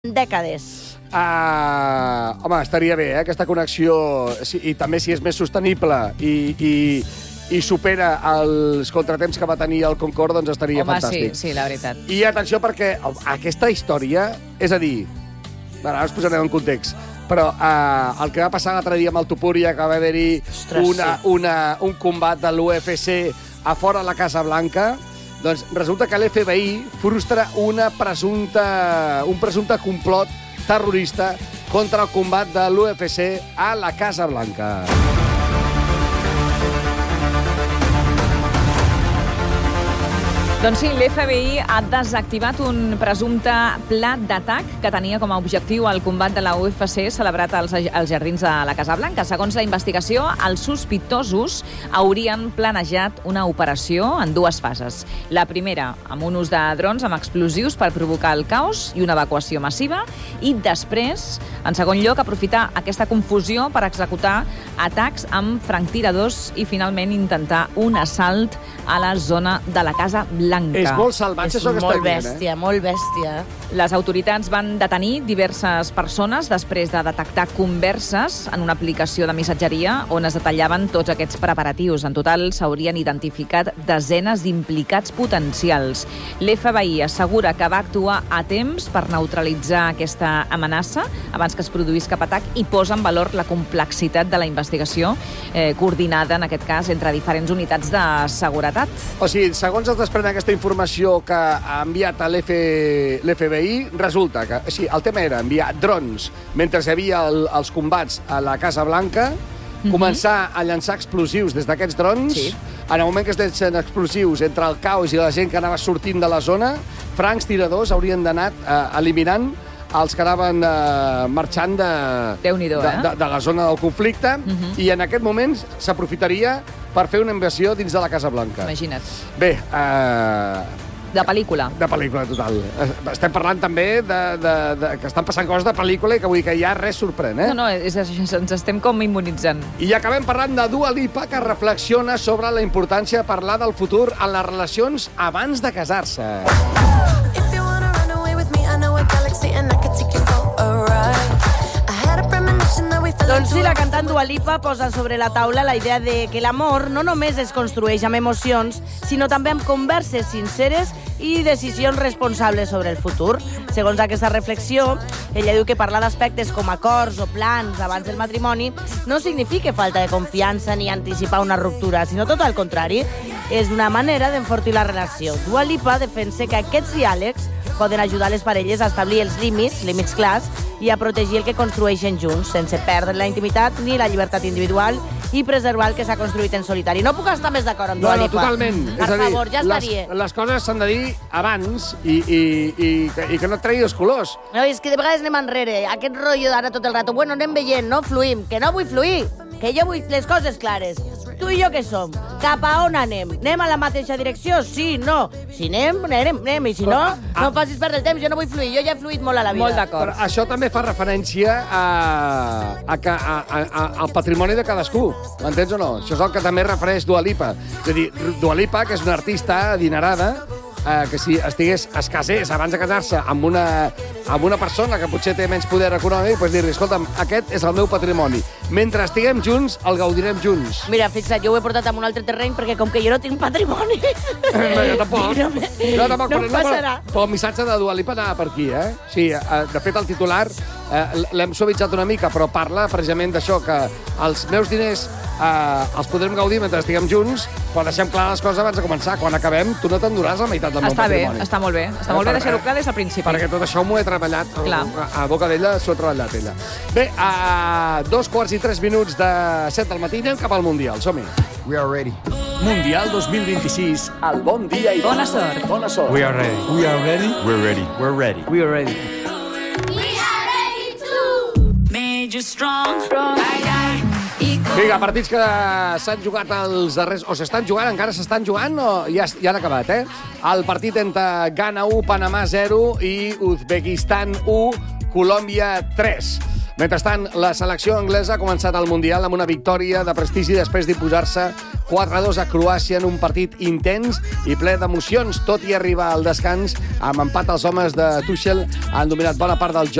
dècades. Home, estaria bé, aquesta connexió, i també si és més sostenible i supera els contratemps que va tenir el Concorde, doncs estaria fantàstic. Sí, la veritat. I atenció, perquè aquesta història, és a dir, ara us posarem en context, però el que va passar l'altre dia amb el Tupúria, que va haver-hi un combat de l'UFC a fora de la Casa Blanca, doncs resulta que l'FBI frustra un presumpte complot terrorista contra el combat de l'UFC a la Casa Blanca. Doncs sí, l'FBI ha desactivat un presumpte pla d'atac que tenia com a objectiu el combat de la UFC celebrat als jardins de la Casa Blanca. Segons la investigació, els sospitosos haurien planejat una operació en dues fases. La primera, amb un ús de drons amb explosius per provocar el caos i una evacuació massiva, i després, en segon lloc, aprofitar aquesta confusió per executar atacs amb franctiradors i finalment intentar un assalt a la zona de la Casa Blanca. És molt salvatge, això que estem dient, molt bèstia. Les autoritats van detenir diverses persones després de detectar converses en una aplicació de missatgeria on es detallaven tots aquests preparatius. En total s'haurien identificat desenes d'implicats potencials. L'FBI assegura que va actuar a temps per neutralitzar aquesta amenaça abans que es produís cap atac i posa en valor la complexitat de la investigació coordinada, en aquest cas, entre diferents unitats de seguretat. O sigui, segons es desprèn aquesta informació que ha enviat a l'FBI, resulta que el tema era enviar drons mentre hi havia els combats a la Casa Blanca, començar a llançar explosius des d'aquests drons. En el moment que es llencen explosius entre el caos i la gent que anava sortint de la zona, francs tiradors haurien d'anar eliminant els que anaven marxant de la zona del conflicte, i en aquest moment s'aprofitaria per fer una invasió dins de la Casa Blanca. Imagina't. Bé, de pel·lícula. De pel·lícula, total. Estem parlant també que estan passant coses de pel·lícula i que vull dir que ja res sorprèn, No, ens estem com immunitzant. I acabem parlant de Dua Lipa, que reflexiona sobre la importància de parlar del futur en les relacions abans de casar-se. Doncs sí, la cantant Dua Lipa posa sobre la taula la idea de que l'amor no només es construeix amb emocions, sinó també amb converses sinceres i decisions responsables sobre el futur. Segons aquesta reflexió, ella diu que parlar d'aspectes com acords o plans abans del matrimoni no significa falta de confiança ni anticipar una ruptura, sinó tot al contrari. És una manera d'enfortir la relació. Dua Lipa defensa que aquests diàlegs poden ajudar les parelles a establir els límits clars, i a protegir el que construeixen junts, sense perdre la intimitat ni la llibertat individual i preservar el que s'ha construït en solitari. No puc estar més d'acord amb Dua Lipa. No, totalment. Per favor, ja estaria. Les coses s'han de dir abans i que no et tregui els colors. No, és que de vegades anem enrere. Aquest rotllo d'ara tot el rato. Bueno, anem veient, no fluïm. Que no vull fluir. Que jo vull les coses clares. Tu i jo què som? Cap a on anem? Anem a la mateixa direcció? Sí, no. Si anem. I si no, no em facis perdre el temps. Jo no vull fluir. Jo ja he fluït molt a la vida. Molt d'acord. Però això també fa referència al patrimoni de cadascú. M'entens o no? Això és el que també refereix Dua Lipa. És a dir, Dua Lipa, que és una artista adinerada, que si es casés abans de casar-se amb una persona que potser té menys poder econòmic, doncs dir-li, escolta'm, aquest és el meu patrimoni. Mentre estiguem junts, el gaudirem junts. Mira, fixa't, jo ho he portat a un altre terreny perquè com que jo no tinc patrimoni... No, jo tampoc. No em passarà. Però el missatge de Dua Lipa anava per aquí, eh? Sí, de fet, el titular l'hem suavitzat una mica, però parla precisament d'això, que els meus diners els podrem gaudir mentre estiguem junts, però deixem clar les coses abans de començar. Quan acabem, tu no t'enduràs la meitat del meu patrimoni. Està molt bé. Està molt bé deixar-ho clar des del principi. Perquè tot això m'ho he treballat a boca d'ella, s'ho ha treballat ella. Bé, a 2:03 de 7 del matí anem cap al Mundial. Som-hi. We are ready. Mundial 2026. El bon dia i bona sort. Bona sort. We are ready. We are ready. We're ready. We're ready. We are ready. Vinga, partits que s'han jugat els darrers... O s'estan jugant, encara s'estan jugant o ja han acabat, eh? El partit entre Ghana 1, Panamà 0 i Uzbekistan 1, Colòmbia 3. Mentrestant, la selecció anglesa ha començat el Mundial amb una victòria de prestigi després d'imposar-se 4-2 a Croàcia en un partit intens i ple d'emocions, tot i arribar al descans amb empat els homes de Tuchel han dominat bona part del joc